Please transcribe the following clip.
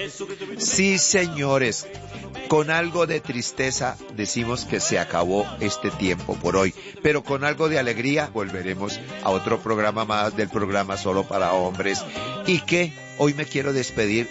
Sí, señores, con algo de tristeza decimos que se acabó este tiempo por hoy, pero con algo de alegría volveremos a otro programa más del programa Solo para Hombres. Y que hoy me quiero despedir